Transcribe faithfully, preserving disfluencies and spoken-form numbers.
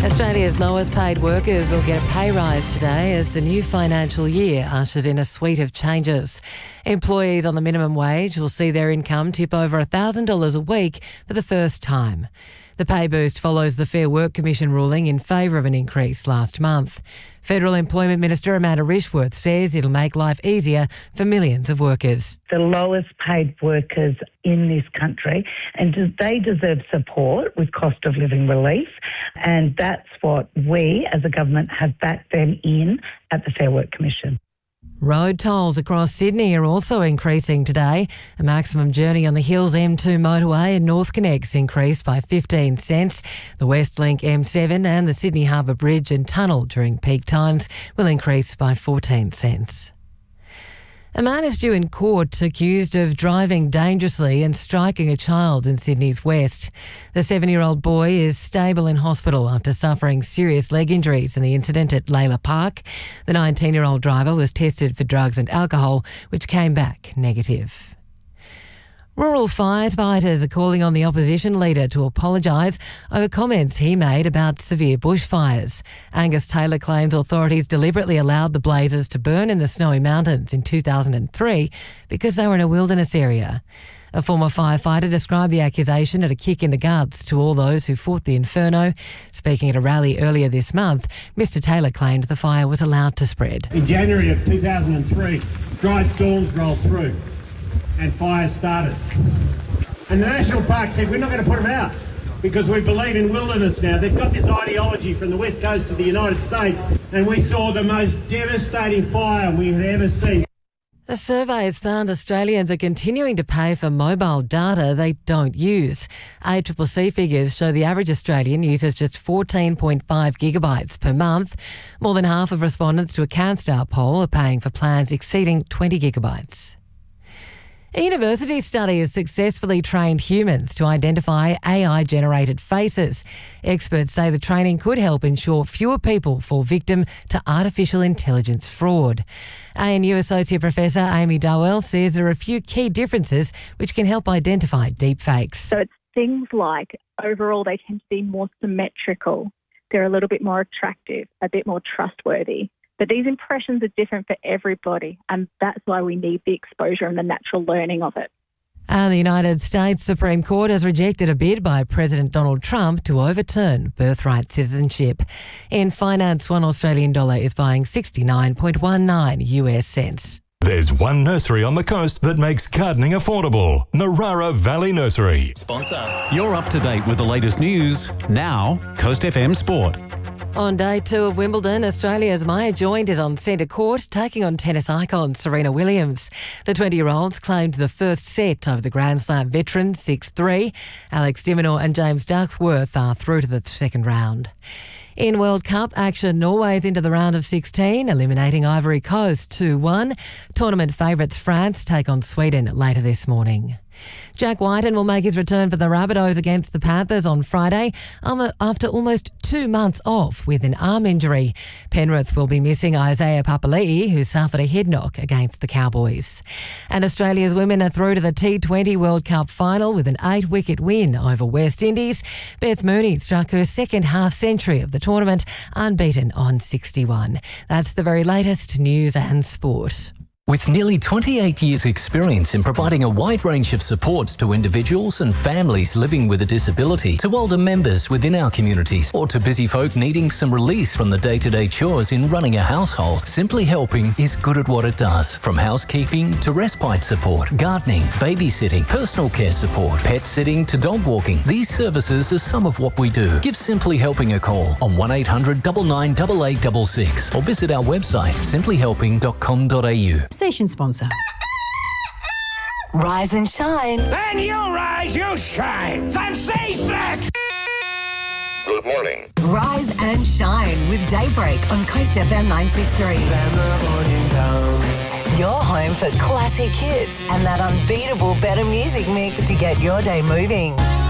Australia's lowest paid workers will get a pay rise today as the new financial year ushers in a suite of changes. Employees on the minimum wage will see their income tip over one thousand dollars a week for the first time. The pay boost follows the Fair Work Commission ruling in favour of an increase last month. Federal Employment Minister Amanda Rishworth says it'll make life easier for millions of workers. The lowest paid workers in this country, and they deserve support with cost of living relief, and that's what we as a government have backed them in at the Fair Work Commission. Road tolls across Sydney are also increasing today. A maximum journey on the Hills M two motorway and North Connects increased by fifteen cents. The Westlink M seven and the Sydney Harbour Bridge and Tunnel during peak times will increase by fourteen cents. A man is due in court accused of driving dangerously and striking a child in Sydney's west. The seven-year-old boy is stable in hospital after suffering serious leg injuries in the incident at Layla Park. The nineteen-year-old driver was tested for drugs and alcohol, which came back negative. Rural firefighters are calling on the opposition leader to apologise over comments he made about severe bushfires. Angus Taylor claims authorities deliberately allowed the blazes to burn in the Snowy Mountains in two thousand three because they were in a wilderness area. A former firefighter described the accusation as a kick in the guts to all those who fought the inferno. Speaking at a rally earlier this month, Mister Taylor claimed the fire was allowed to spread. In January of two thousand three, dry storms rolled through and fires started. And the National Park said, we're not going to put them out because we believe in wilderness now. They've got this ideology from the west coast of the United States, and we saw the most devastating fire we had ever seen. A survey has found Australians are continuing to pay for mobile data they don't use. A C C C figures show the average Australian uses just fourteen point five gigabytes per month. More than half of respondents to a CanStar poll are paying for plans exceeding twenty gigabytes. A university study has successfully trained humans to identify A I-generated faces. Experts say the training could help ensure fewer people fall victim to artificial intelligence fraud. A N U Associate Professor Amy Dowell says there are a few key differences which can help identify deepfakes. So it's things like overall they tend to be more symmetrical. They're a little bit more attractive, a bit more trustworthy. But these impressions are different for everybody, and that's why we need the exposure and the natural learning of it. And the United States Supreme Court has rejected a bid by President Donald Trump to overturn birthright citizenship. In finance, one Australian dollar is buying sixty-nine point one nine U S cents. There's one nursery on the coast that makes gardening affordable. Narara Valley Nursery. Sponsor. You're up to date with the latest news. Now, Coast F M Sport. On day two of Wimbledon, Australia's Maya Joint is on centre court, taking on tennis icon Serena Williams. The twenty-year-olds claimed the first set over the Grand Slam veteran six three. Alex de Minaur and James Ducksworth are through to the second round. In World Cup action, Norway's into the round of sixteen, eliminating Ivory Coast two one. Tournament favourites France take on Sweden later this morning. Jack Whiten will make his return for the Rabbitohs against the Panthers on Friday um, after almost two months off with an arm injury. Penrith will be missing Isaiah Papali'i, who suffered a head knock against the Cowboys. And Australia's women are through to the T twenty World Cup final with an eight-wicket win over West Indies. Beth Mooney struck her second half-century of the tournament, unbeaten on sixty-one. That's the very latest news and sport. With nearly twenty-eight years' experience in providing a wide range of supports to individuals and families living with a disability, to older members within our communities, or to busy folk needing some release from the day-to-day chores in running a household, Simply Helping is good at what it does. From housekeeping to respite support, gardening, babysitting, personal care support, pet sitting to dog walking, these services are some of what we do. Give Simply Helping a call on one eight hundred nine nine eight eight six six or visit our website simply helping dot com dot a u. Station sponsor. Rise and shine. Then you rise, you shine. I'm seasick. Good morning. Rise and shine with Daybreak on Coast F M nine sixty-three. Your home for classic hits and that unbeatable better music mix to get your day moving.